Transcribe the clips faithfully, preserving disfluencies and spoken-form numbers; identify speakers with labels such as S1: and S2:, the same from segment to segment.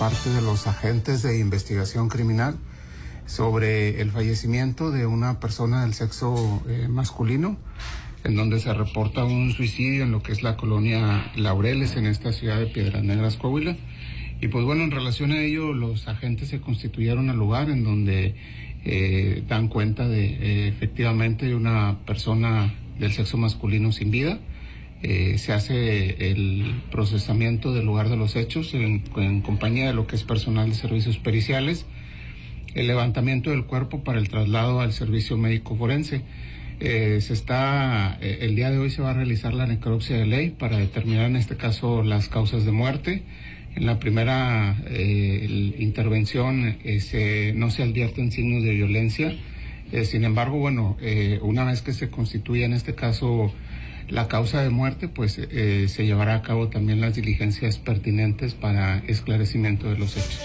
S1: parte de los agentes de investigación criminal sobre el fallecimiento de una persona del sexo eh, masculino, en donde se reporta un suicidio en lo que es la colonia Laureles, en esta ciudad de Piedras Negras, Coahuila. Y pues bueno, en relación a ello, los agentes se constituyeron al lugar en donde eh, dan cuenta de eh, efectivamente de una persona del sexo masculino sin vida. Eh, se hace el procesamiento del lugar de los hechos en, en compañía de lo que es personal de servicios periciales, el levantamiento del cuerpo para el traslado al servicio médico forense. Eh, se está, eh, el día de hoy se va a realizar la necropsia de ley para determinar en este caso las causas de muerte. En la primera eh, el, intervención eh, se, no se advierten signos de violencia. Eh, sin embargo, bueno, eh, una vez que se constituya en este caso la causa de muerte, pues eh, se llevará a cabo también las diligencias pertinentes para esclarecimiento de los hechos.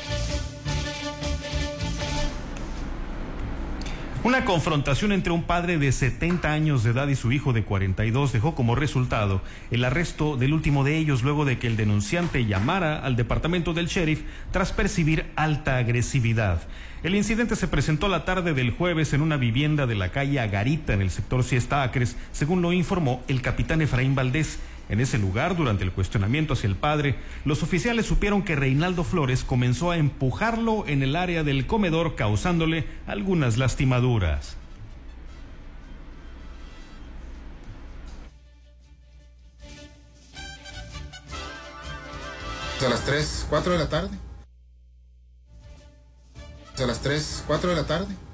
S2: Una confrontación entre un padre de setenta años de edad y su hijo de cuarenta y dos dejó como resultado el arresto del último de ellos luego de que el denunciante llamara al departamento del sheriff tras percibir alta agresividad. El incidente se presentó la tarde del jueves en una vivienda de la calle Agarita en el sector Siesta Acres, según lo informó el capitán Efraín Valdés. En ese lugar, durante el cuestionamiento hacia el padre, los oficiales supieron que Reinaldo Flores comenzó a empujarlo en el área del comedor, causándole algunas lastimaduras.
S3: A las tres, cuatro de la tarde. A las tres, cuatro de la tarde.